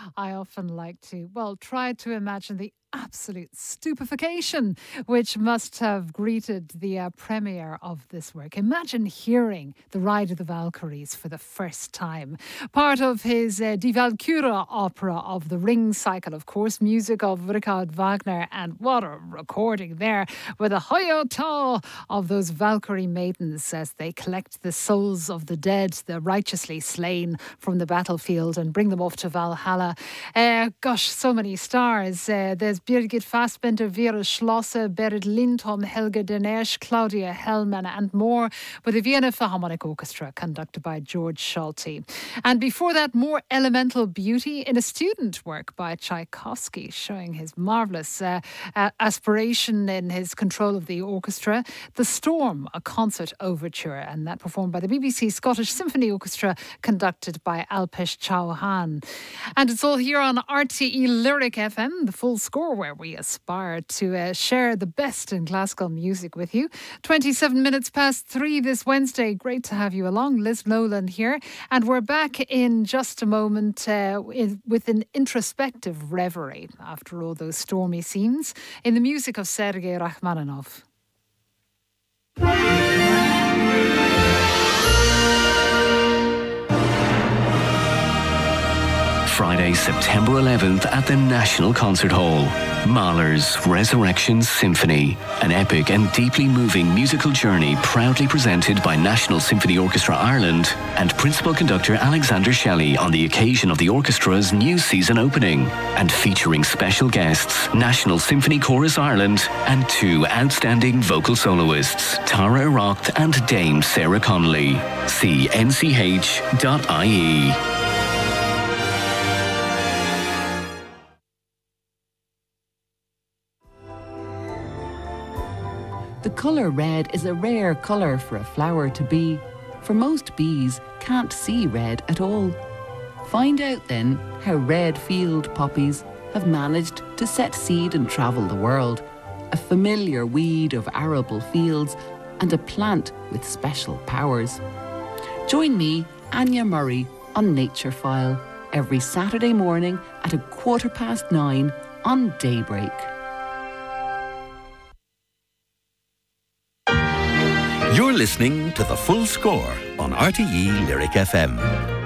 I often like to, well, try to imagine the absolute stupefaction which must have greeted the premiere of this work. Imagine hearing The Ride of the Valkyries for the first time. Part of his Die Walküre opera of the Ring cycle, of course, music of Richard Wagner, and what a recording there with a hoyota of those Valkyrie maidens as they collect the souls of the dead, the righteously slain from the battlefield, and bring them off to Valhalla. Gosh, so many stars. There's Birgit Fassbender, Vera Schlosser, Berit Lindholm, Helga Denesch, Claudia Hellman, and more, with the Vienna Philharmonic Orchestra conducted by George Scholti. And before that, more elemental beauty in a student work by Tchaikovsky, showing his marvellous aspiration in his control of the orchestra. The Storm, a concert overture, and that performed by the BBC Scottish Symphony Orchestra, conducted by Alpesh Chauhan. And it's all here on RTE Lyric FM, the full score, where we aspire to share the best in classical music with you. 27 minutes past 3 this Wednesday. Great to have you along. Liz Nolan here. And we're back in just a moment with an introspective reverie after all those stormy scenes in the music of Sergei Rachmaninoff. Friday, September 11th at the National Concert Hall. Mahler's Resurrection Symphony, an epic and deeply moving musical journey proudly presented by National Symphony Orchestra Ireland and Principal Conductor Alexander Shelley on the occasion of the orchestra's new season opening, and featuring special guests, National Symphony Chorus Ireland and 2 outstanding vocal soloists, Tara Irocht and Dame Sarah Connolly. See nch.ie. The colour red is a rare colour for a flower to be, for most bees can't see red at all. Find out then how red field poppies have managed to set seed and travel the world, a familiar weed of arable fields and a plant with special powers. Join me, Anya Murray, on Nature File every Saturday morning at 9:15 on Daybreak. You're listening to The Full Score on RTE Lyric FM.